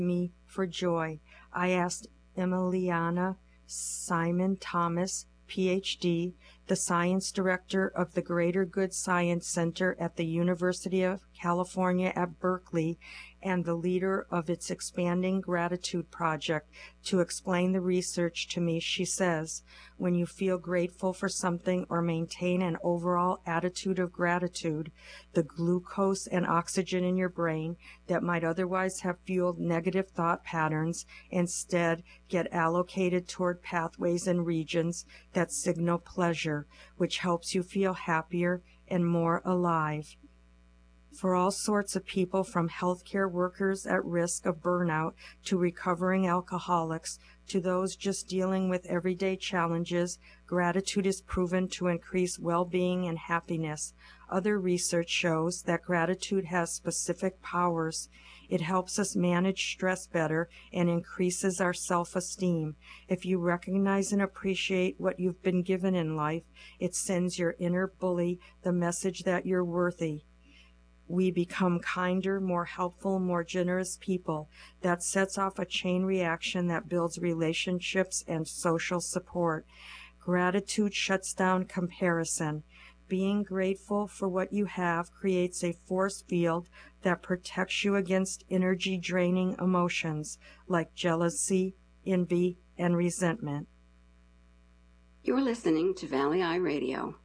me for joy. I asked Emiliana Simon Thomas, PhD, the science director of the Greater Good Science Center at the University of California at Berkeley and the leader of its Expanding Gratitude Project, to explain the research to me. She says, when you feel grateful for something or maintain an overall attitude of gratitude, the glucose and oxygen in your brain that might otherwise have fueled negative thought patterns instead get allocated toward pathways and regions that signal pleasure, which helps you feel happier and more alive. For all sorts of people, from healthcare workers at risk of burnout to recovering alcoholics to those just dealing with everyday challenges, gratitude is proven to increase well-being and happiness. Other research shows that gratitude has specific powers. It helps us manage stress better and increases our self-esteem. If you recognize and appreciate what you've been given in life, it sends your inner bully the message that you're worthy. We become kinder, more helpful, more generous people. That sets off a chain reaction that builds relationships and social support. Gratitude shuts down comparison. Being grateful for what you have creates a force field that protects you against energy-draining emotions like jealousy, envy, and resentment. You're listening to Valley Eye Radio.